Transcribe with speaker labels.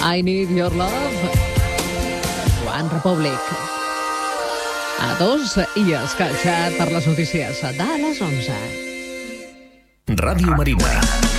Speaker 1: I Need Your Love. One Republic. A 2 i escarxat per les notícies de les 11.
Speaker 2: Ràdio Marina.